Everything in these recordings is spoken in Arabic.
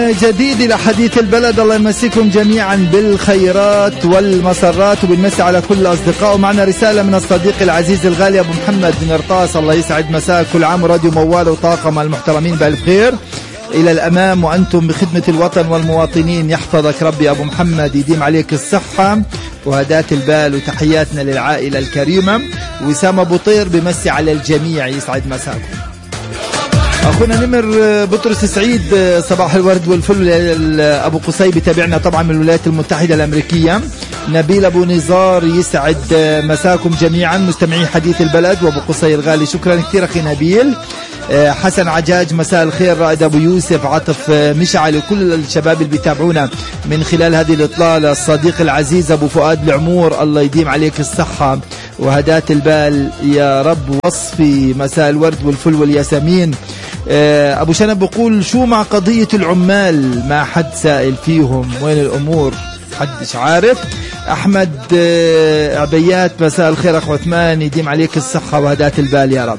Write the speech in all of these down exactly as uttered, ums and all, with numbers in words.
جديد إلى حديث البلد. الله يمسيكم جميعا بالخيرات والمسرات وبنمسي على كل أصدقائه. معنا رسالة من الصديق العزيز الغالي أبو محمد من قرطاس. الله يسعد مساء، كل عام وراديو موال وطاقم المحترمين بألف خير إلى الأمام وأنتم بخدمة الوطن والمواطنين. يحفظك ربي أبو محمد، يديم عليك الصحة وهداة البال، وتحياتنا للعائلة الكريمة. وسام أبو طير بمسي على الجميع، يسعد مساكم. أخونا نمر بطرس سعيد، صباح الورد والفل. أبو قصي بتابعنا طبعا من الولايات المتحدة الأمريكية. نبيل أبو نزار، يسعد مساكم جميعا مستمعي حديث البلد وأبو قصي الغالي. شكرا كثير أخي نبيل. حسن عجاج مساء الخير. رائد أبو يوسف، عطف مشعل، وكل الشباب اللي بيتابعونا من خلال هذه الإطلالة. الصديق العزيز أبو فؤاد العمور، الله يديم عليك الصحة وهداة البال يا رب. وصفي مساء الورد والفل والياسمين. أبو شنب بقول شو مع قضية العمال؟ ما حد سائل فيهم، وين الأمور؟ حدش عارف. أحمد عبيات مساء الخير أخو عثمان، يديم عليك الصحة وهداة البال يا رب.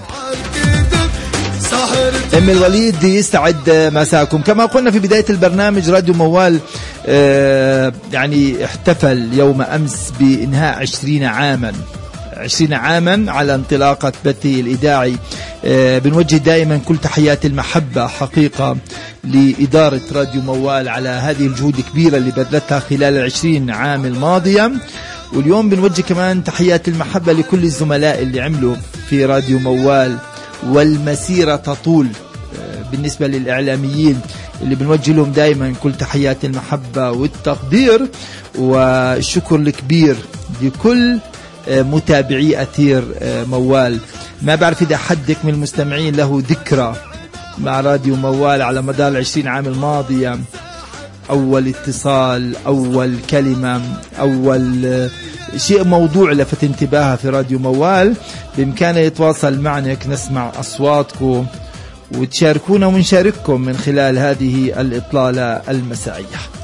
أم الوليد، يسعد مساكم. كما قلنا في بداية البرنامج، راديو موال يعني احتفل يوم أمس بإنهاء عشرين عاما عشرين عاما على انطلاقة بثه الإذاعي. بنوجه دائما كل تحيات المحبة حقيقة لإدارة راديو موال على هذه الجهود الكبيرة اللي بذلتها خلال العشرين عام الماضية. واليوم بنوجه كمان تحيات المحبة لكل الزملاء اللي عملوا في راديو موال، والمسيرة تطول. بالنسبة للإعلاميين اللي بنوجه لهم دائما كل تحيات المحبة والتقدير والشكر الكبير لكل متابعي أثير موال. ما بعرف إذا حدك من المستمعين له ذكرى مع راديو موال على مدار العشرين عام الماضية. أول اتصال، أول كلمة، أول شيء، موضوع لفت انتباهه في راديو موال، بإمكانه يتواصل معنا، نسمع أصواتكم وتشاركونا ونشارككم من خلال هذه الإطلالة المسائية.